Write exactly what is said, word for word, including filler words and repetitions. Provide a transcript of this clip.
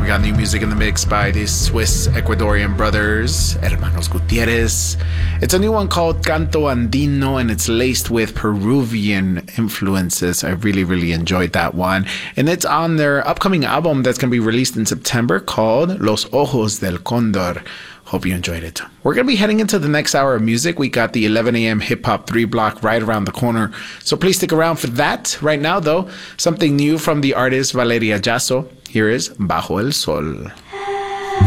got new music in the mix by these Swiss Ecuadorian brothers, Hermanos Gutierrez. It's a new one called Canto Andino, and it's laced with Peruvian influences. I really, really enjoyed that one. And it's on their upcoming album that's going to be released in September called Los Ojos del Cóndor. Hope you enjoyed it. We're going to be heading into the next hour of music. We got the eleven a.m. Hip Hop three block right around the corner. So please stick around for that. Right now, though, something new from the artist Valeria Jasso. Here is Bajo el Sol.